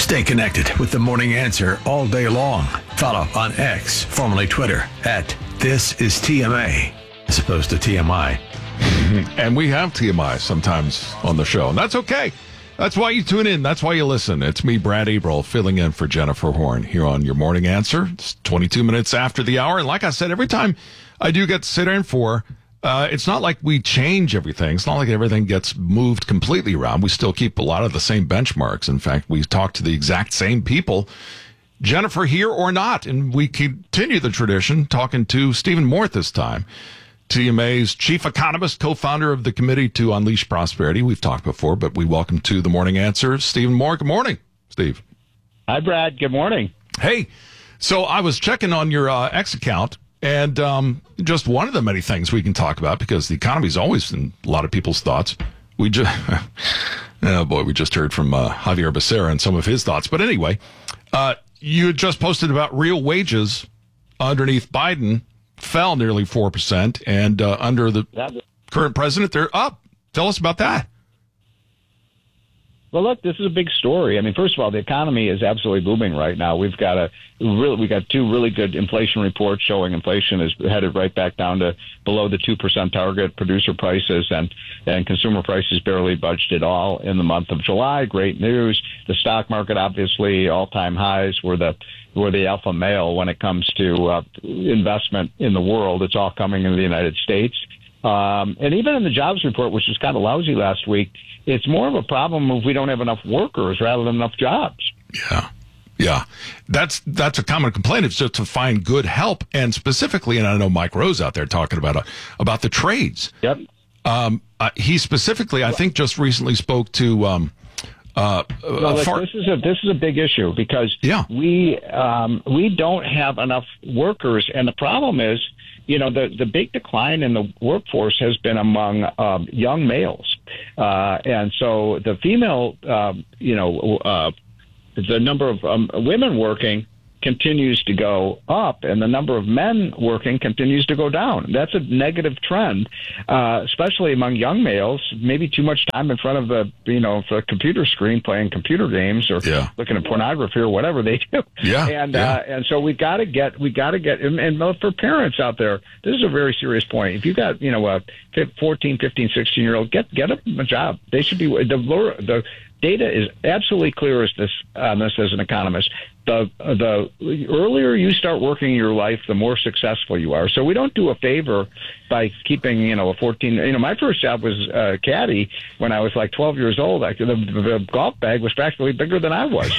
Stay connected with The Morning Answer all day long. Follow on X, formerly Twitter, @ThisIsTMA, as opposed to TMI. And we have TMI sometimes on the show, and that's okay. That's why you tune in. That's why you listen. It's me, Brad April, filling in for Jennifer Horn here on Your Morning Answer. It's 22 minutes after the hour. And like I said, every time I do get to sit in for, it's not like we change everything. It's not like everything gets moved completely around. We still keep a lot of the same benchmarks. In fact, we talk to the exact same people, Jennifer here or not. And we continue the tradition, talking to Stephen Moore this time, TMA's chief economist, co-founder of the Committee to Unleash Prosperity. We've talked before, but we welcome to The Morning Answer, Stephen Moore. Good morning, Steve. Hi, Brad. Good morning. Hey, so I was checking on your X account, and just one of the many things we can talk about, because the economy is always in a lot of people's thoughts. We just, we just heard from Javier Becerra and some of his thoughts. But anyway, you had just posted about real wages underneath Biden fell nearly 4%, and under the current president, they're up. Tell us about that. Well, look, this is a big story. I mean, first of all, the economy is absolutely booming right now. We've got two really good inflation reports showing inflation is headed right back down to below the 2% target. Producer prices and consumer prices barely budged at all in the month of July. Great news. The stock market, obviously, all-time highs were the alpha male when it comes to investment in the world. It's all coming in the United States. And even in the jobs report, which was kind of lousy last week, it's more of a problem if we don't have enough workers rather than enough jobs. Yeah. That's a common complaint. It's just to find good help. And specifically, and I know Mike Rose out there talking about the trades. Yep. He specifically, I think, just recently spoke to this is a big issue because we don't have enough workers, and the problem is, the big decline in the workforce has been among young males, and so the female, the number of women working continues to go up, and the number of men working continues to go down. That's a negative trend, especially among young males. Maybe too much time in front of the computer screen playing computer games or looking at pornography or whatever they do. And so we got to get, and for parents out there, this is a very serious point. If you got, a 14, 15, 16-year-old, get them a job. They should be, the data is absolutely clear as this as an economist. The earlier you start working your life, the more successful you are. So we don't do a favor by keeping, a 14. My first job was caddy when I was like 12 years old. The golf bag was practically bigger than I was.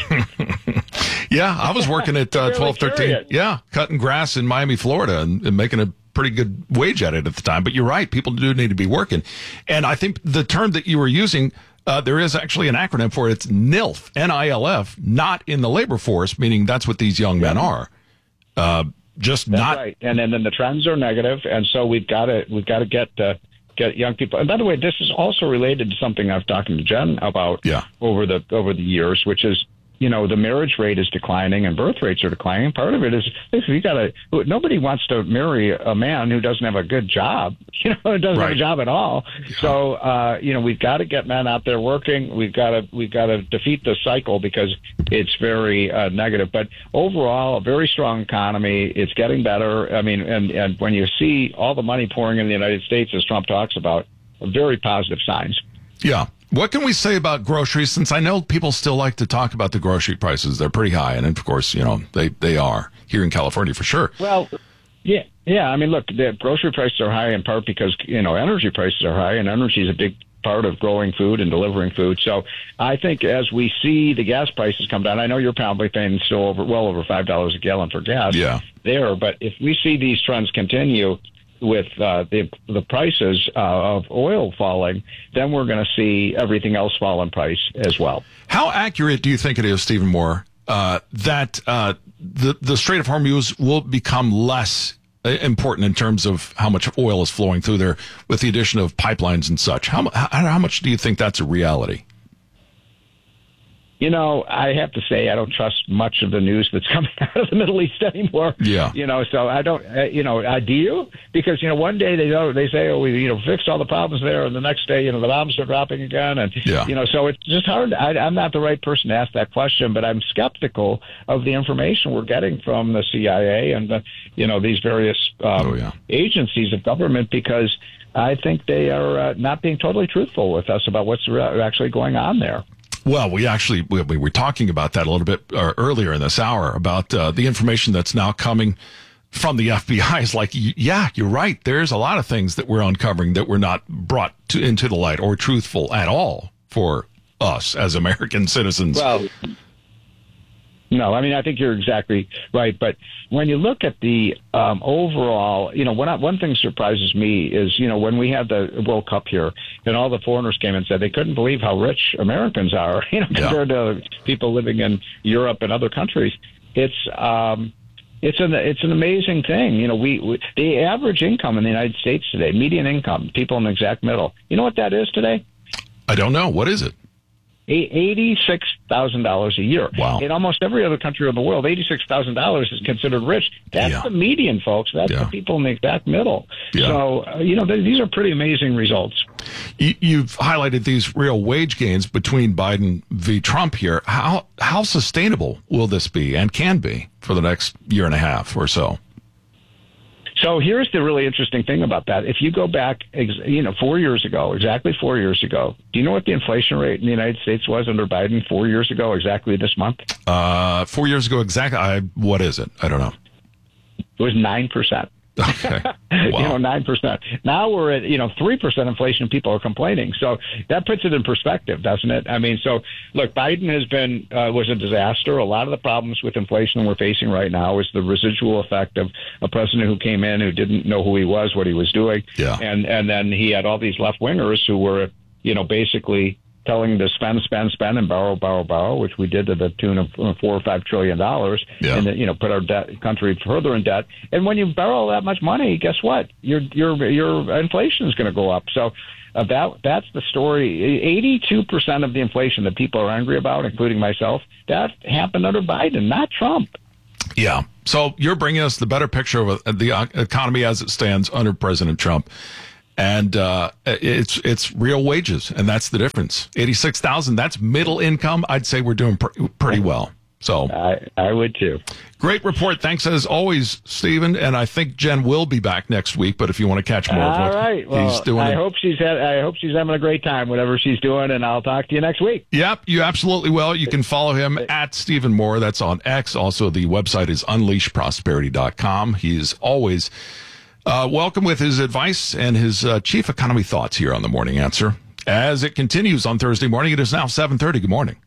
I was working at 12, 13. Cutting grass in Miami, Florida, and making a pretty good wage at it at the time. But you're right, people do need to be working. And I think the term that you were using, there is actually an acronym for it. It's NILF, N-I-L-F, not in the labor force, meaning that's what these young men are. That's not right. And then the trends are negative, and so we've got to get young people. And by the way, this is also related to something I've talked to Jen about over the years, which is the marriage rate is declining and birth rates are declining. Part of it is nobody wants to marry a man who doesn't have a good job, who doesn't have a job at all. Yeah. So, we've got to get men out there working. We've got to defeat the cycle because it's very negative. But overall, a very strong economy. It's getting better. I mean, and when you see all the money pouring in the United States, as Trump talks about, very positive signs. Yeah. What can we say about groceries? Since I know people still like to talk about the grocery prices, they're pretty high, and of course, they are here in California for sure. Well, yeah. I mean, look, the grocery prices are high in part because energy prices are high, and energy is a big part of growing food and delivering food. So I think as we see the gas prices come down, I know you're probably paying still well over $5 a gallon for gas there, but if we see these trends continue with the prices of oil falling, then we're going to see everything else fall in price as well. How accurate do you think it is, Stephen Moore, that the Strait of Hormuz will become less important in terms of how much oil is flowing through there with the addition of pipelines and such? How much do you think that's a reality? I have to say I don't trust much of the news that's coming out of the Middle East anymore. Yeah. So I don't. Do you? Because one day they say, oh, we fixed all the problems there, and the next day the bombs are dropping again, and so it's just hard. I'm not the right person to ask that question, but I'm skeptical of the information we're getting from the CIA and these various agencies of government, because I think they are not being totally truthful with us about what's actually going on there. Well, we were talking about that a little bit earlier in this hour about the information that's now coming from the FBI. Is like, yeah, you're right. There's a lot of things that we're uncovering that were not brought into the light or truthful at all for us as American citizens. Well, no, I think you're exactly right. But when you look at the overall, one thing surprises me is, when we had the World Cup here and all the foreigners came and said they couldn't believe how rich Americans are, compared to people living in Europe and other countries. It's an amazing thing. The average income in the United States today, median income, people in the exact middle. You know what that is today? I don't know. What is it? $86,000 a year. Wow. In almost every other country in the world, $86,000 is considered rich. That's the median, folks. That's the people in the exact middle. Yeah. So, these are pretty amazing results. You've highlighted these real wage gains between Biden v. Trump here. How sustainable will this be and can be for the next year and a half or so? So here's the really interesting thing about that. If you go back, 4 years ago, exactly 4 years ago, do you know what the inflation rate in the United States was under Biden 4 years ago, exactly this month? 4 years ago, exactly. What is it? I don't know. It was 9%. Okay. Wow. 9%. Now we're at, 3% inflation. People are complaining. So that puts it in perspective, doesn't it? So look, Biden was a disaster. A lot of the problems with inflation we're facing right now is the residual effect of a president who came in who didn't know who he was, what he was doing. Yeah. And then he had all these left wingers who were, basically telling to spend and borrow, which we did to the tune of $4 or $5 trillion, and put our country further in debt. And when you borrow that much money, guess what? Your inflation is going to go up. So that's the story. 82% of the inflation that people are angry about, including myself, that happened under Biden, not Trump. Yeah. So you're bringing us the better picture of the economy as it stands under President Trump. And it's real wages, and that's the difference. 86,000. That's middle income. I'd say we're doing pretty well. So I would too. Great report. Thanks as always, Stephen. And I think Jen will be back next week. But if you want to catch more of what he's doing, I hope she's having a great time, whatever she's doing. And I'll talk to you next week. Yep, you absolutely will. You can follow him at Stephen Moore. That's on X. Also, the website is unleashprosperity.com. He is always welcome with his advice and his chief economy thoughts here on The Morning Answer. As it continues on Thursday morning, it is now 7:30. Good morning.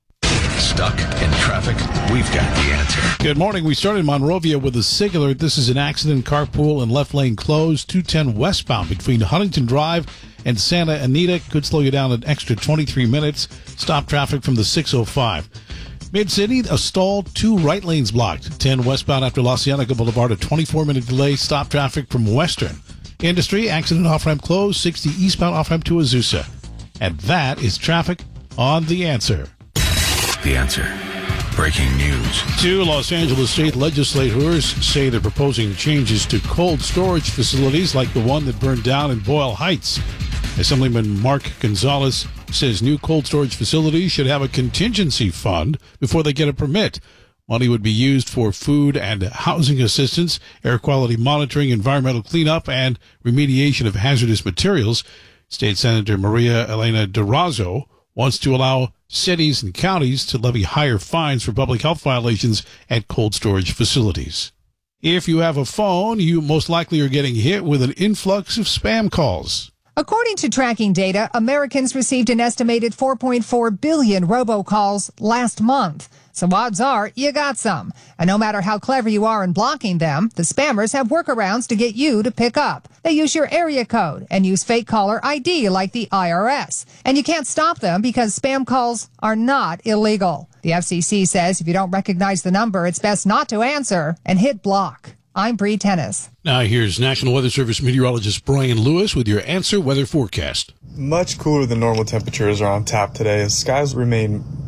Stuck in traffic? We've got the answer. Good morning. We started in Monrovia with a SIG alert. This is an accident, carpool and left lane closed, 210 westbound between Huntington Drive and Santa Anita. Could slow you down an extra 23 minutes. Stop traffic from the 605. Mid-City, a stall, 2 right lanes blocked. 10 westbound after La Cienega Boulevard, a 24-minute delay. Stop traffic from Western. Industry, accident off-ramp closed, 60 eastbound off-ramp to Azusa. And that is traffic on The Answer. The Answer. Breaking news. 2 Los Angeles state legislators say they're proposing changes to cold storage facilities like the one that burned down in Boyle Heights. Assemblyman Mark Gonzalez says new cold storage facilities should have a contingency fund before they get a permit. Money would be used for food and housing assistance, air quality monitoring, environmental cleanup, and remediation of hazardous materials. State Senator Maria Elena Durazo wants to allow cities and counties to levy higher fines for public health violations at cold storage facilities. If you have a phone, you most likely are getting hit with an influx of spam calls. According to tracking data, Americans received an estimated 4.4 billion robocalls last month. So odds are you got some. And no matter how clever you are in blocking them, the spammers have workarounds to get you to pick up. They use your area code and use fake caller ID like the IRS. And you can't stop them because spam calls are not illegal. The FCC says if you don't recognize the number, it's best not to answer and hit block. I'm Bree Tennis. Now here's National Weather Service meteorologist Brian Lewis with your Answer weather forecast. Much cooler than normal temperatures are on tap today as skies remain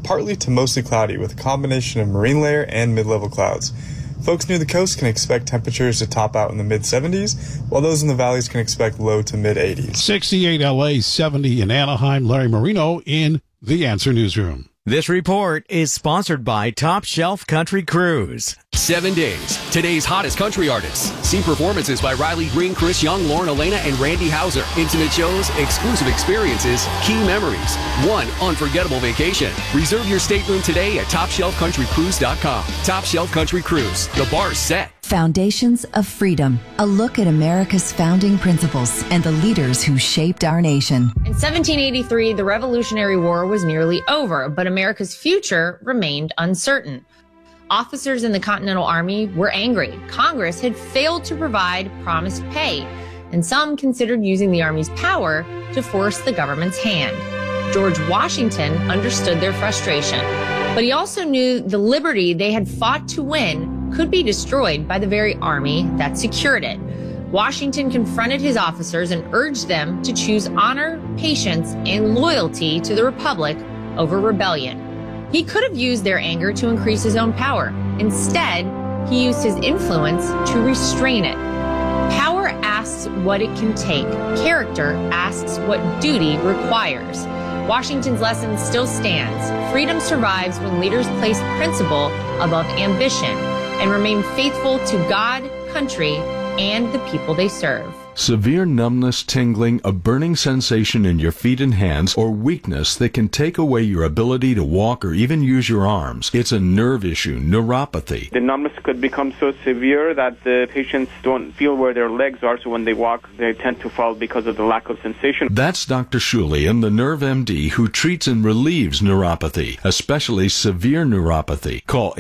partly to mostly cloudy with a combination of marine layer and mid-level clouds. Folks near the coast can expect temperatures to top out in the mid-70s, while those in the valleys can expect low to mid-80s. 68 LA, 70 in Anaheim. Larry Marino in The Answer Newsroom. This report is sponsored by Top Shelf Country Cruise. 7 days. Today's hottest country artists. See performances by Riley Green, Chris Young, Lauren Elena, and Randy Hauser. Intimate shows, exclusive experiences, key memories. One unforgettable vacation. Reserve your stateroom today at TopShelfCountryCruise.com. Top Shelf Country Cruise. The bar's set. Foundations of Freedom, a look at America's founding principles and the leaders who shaped our nation. In 1783, the Revolutionary War was nearly over, but America's future remained uncertain. Officers in the Continental Army were angry. Congress had failed to provide promised pay, and some considered using the Army's power to force the government's hand. George Washington understood their frustration, but he also knew the liberty they had fought to win could be destroyed by the very army that secured it. Washington confronted his officers and urged them to choose honor, patience, and loyalty to the Republic over rebellion. He could have used their anger to increase his own power. Instead, he used his influence to restrain it. Power asks what it can take. Character asks what duty requires. Washington's lesson still stands. Freedom survives when leaders place principle above ambition and remain faithful to God, country, and the people they serve. Severe numbness, tingling, a burning sensation in your feet and hands, or weakness that can take away your ability to walk or even use your arms. It's a nerve issue, neuropathy. The numbness could become so severe that the patients don't feel where their legs are, so when they walk, they tend to fall because of the lack of sensation. That's Dr. Shulian, the Nerve MD, who treats and relieves neuropathy, especially severe neuropathy. Call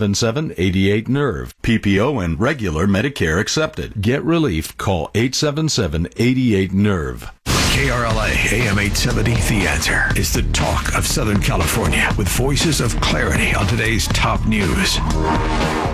877-88-NERVE. PPO and regular Medicare accepted. Get relief. Call 877-88-NERVE. KRLA AM 870, The Answer, is the talk of Southern California with voices of clarity on today's top news.